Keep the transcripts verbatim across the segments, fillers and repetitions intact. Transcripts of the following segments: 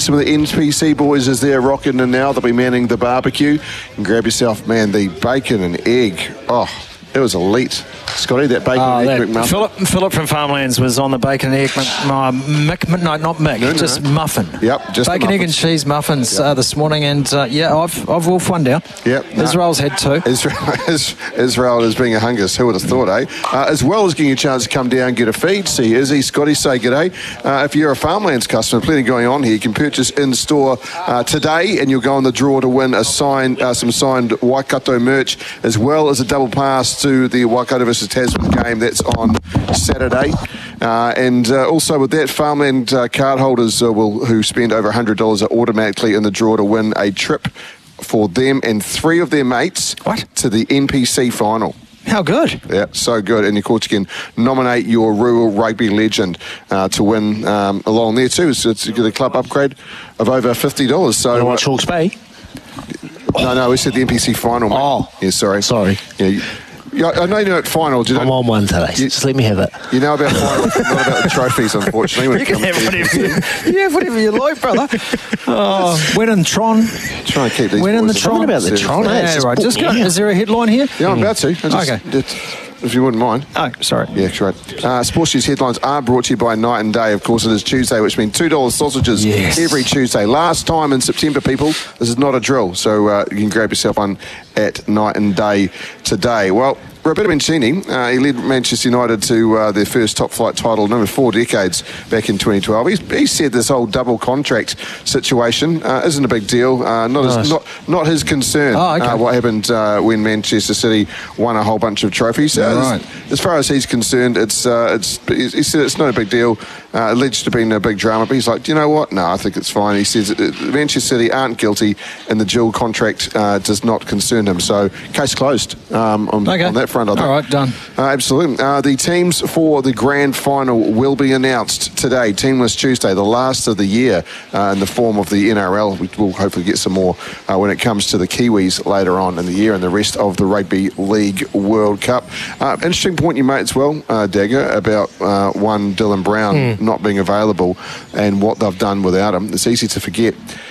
Some of the N P C boys is there rocking in now. They'll be manning the barbecue. And grab yourself, man, the bacon and egg. Oh, it was elite. Scotty, that bacon oh, and egg that, McMuffin. Philip, Philip from Farmlands was on the bacon and egg, uh, Mick, no, not Mick, no, no, just no. muffin. Yep, just bacon, egg and cheese muffins yep. uh, this morning, and uh, yeah, I've I've wolfed one down. Yep, Israel's no. had two. Israel, Israel is being a hungus. Who would have thought, eh? Uh, as well as getting a chance to come down and get a feed. See Izzy, Scotty, say g'day. Uh, if you're a Farmlands customer, plenty going on here. You can purchase in store uh, today, and you'll go on the draw to win a signed, uh, some signed Waikato merch, as well as a double pass to the Waikato versus Tasman game. That's on Saturday. Uh, and uh, also with that, Farmland uh, card holders uh, will, who spend over one hundred dollars are automatically in the draw to win a trip for them and three of their mates what? to the N P C final. How good. Yeah, so good. And of course you can nominate your rural rugby legend uh, to win um, along there too. So it's a club upgrade of over fifty dollars. So, you watch Hawke's Bay? No, no, we said the N P C final, mate. Oh. Yeah, sorry. Sorry. Yeah, you, Yeah, I know you know at final. Do you I'm know, on one today. You, Just let me have it. You know about finals, not about the trophies, unfortunately. When You it can comes have to whatever you, you have whatever you like, brother. Oh, when in Tron. Try and keep these. When in the boys Tron. Talking about the Tron, eh? Yeah, It's just right. Just go, yeah. is there a headline here? Yeah, I'm about to. I just, Okay. It, if you wouldn't mind. Oh, sorry. Yeah, sure. Uh, Sports News headlines are brought to you by Night and Day. Of course, it is Tuesday, which means two dollars sausages yes. every Tuesday. Last time in September, people. This is not a drill, so uh, you can grab yourself one at Night and Day today. Well, Roberto Mancini, uh, he led Manchester United to uh, their first top-flight title in over four decades back in twenty twelve. He's, he said this whole double contract situation uh, isn't a big deal. Uh, not, nice. his, not not his concern. Oh, okay. uh, what happened uh, when Manchester City won a whole bunch of trophies. Uh, Right. as, as far as he's concerned, it's uh, it's he said it's not a big deal. Uh, alleged to have been a big drama, but he's like, do you know what? No, I think it's fine. He says uh, Manchester City aren't guilty, and the dual contract uh, does not concern him. So case closed um, on, Okay. on that front. I think. All right, done. Uh, absolutely. Uh, the teams for the grand final will be announced today. Teamless Tuesday, the last of the year, uh, in the form of the N R L. We will hopefully get some more uh, when it comes to the Kiwis later on in the year and the rest of the Rugby League World Cup. Uh, interesting point you made as well, uh, Dagger, about uh, one Dylan Brown mm. not being available and what they've done without him. It's easy to forget.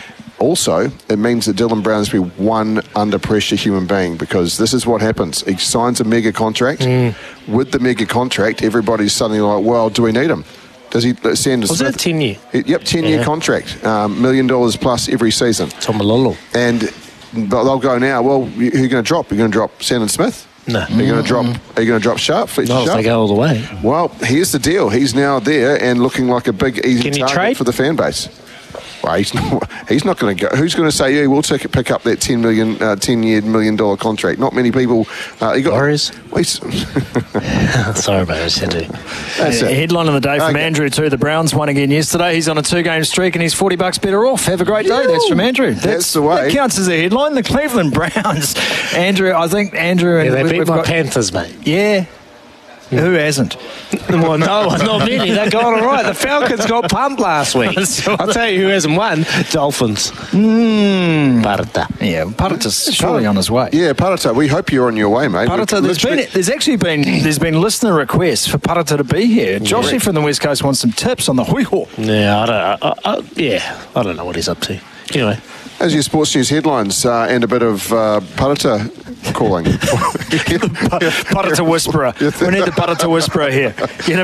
Also, it means that Dylan Brown has to be one under pressure human being, because this is what happens. He signs a mega contract. Mm. With the mega contract, everybody's suddenly like, well, do we need him? Does he send us? Was it a ten year? Yep, ten year yeah. contract, um, million dollars plus every season. Tomalolo. And but they'll go now. Well, who are you going to drop? You're going to drop Sandon Smith? No. Are you going to drop? Are you going to drop Sharp? Fletcher Not if Sharp? they go all the way. Well, here's the deal. He's now there and looking like a big easy Can you target trade? for the fan base. Well, he's not, he's not going to go. Who's going to say, yeah, we'll take, pick up that ten million, uh, ten year million dollar contract? Not many people. Uh, you got Warriors. Well, Sorry about this, Henry. That's A it. headline of the day from Okay. Andrew too. The Browns won again yesterday. He's on a two-game streak and he's forty bucks better off. Have a great day. That's from Andrew. That's, That's the way. That counts as a headline. The Cleveland Browns. Andrew, I think Andrew and Yeah, they we- beat we've my got- Panthers, mate. Yeah. Who hasn't? Well, no, not many. They're going all right. The Falcons got pumped last week. I'll tell you who hasn't won. Dolphins. Mm. Parata. Yeah, Parata's surely on his way. Yeah, Parata, we hope you're on your way, mate. Parata, there's been there's actually been there's been listener requests for Parata to be here. Joshy from the West Coast wants some tips on the hui-ho. Yeah, I don't. I, I, yeah, I don't know what he's up to. Anyway, As your sports news headlines uh, and a bit of uh, Parata calling. Parata whisperer. We need the Parata whisperer here. You know,